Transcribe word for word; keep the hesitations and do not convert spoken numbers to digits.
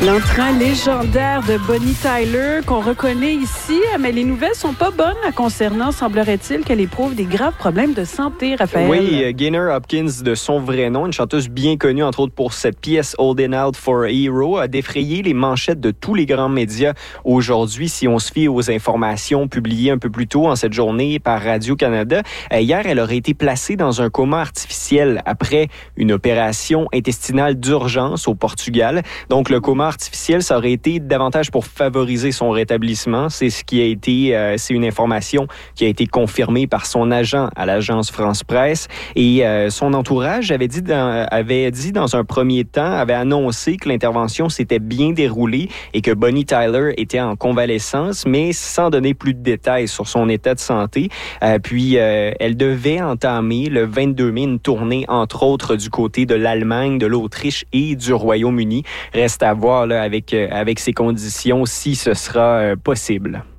L'entrain légendaire de Bonnie Tyler qu'on reconnaît ici, mais les nouvelles sont pas bonnes concernant, semblerait-il, qu'elle éprouve des graves problèmes de santé, Raphaël. Oui, Gaynor Hopkins, de son vrai nom, une chanteuse bien connue, entre autres pour cette pièce « Holding Out for a Hero », a défrayé les manchettes de tous les grands médias aujourd'hui, si on se fie aux informations publiées un peu plus tôt en cette journée par Radio-Canada. Euh, hier, elle aurait été placée dans un coma artificiel après une opération intestinale d'urgence au Portugal. Donc, le coma artificiel, ça aurait été davantage pour favoriser son rétablissement. C'est ce qui a été, euh, c'est une information qui a été confirmée par son agent à l'agence France-Presse. Et euh, son entourage avait dit, dans, avait dit dans un premier temps, avait annoncé que l'intervention s'était bien déroulée et que Bonnie Tyler était en convalescence, mais sans donner plus de détails sur son état de santé. Euh, puis, euh, elle devait entamer le vingt-deux mai une tournée, entre autres, du côté de l'Allemagne, de l'Autriche et du Royaume-Uni. Reste à voir là, avec, euh, avec ces conditions si ce sera euh, possible.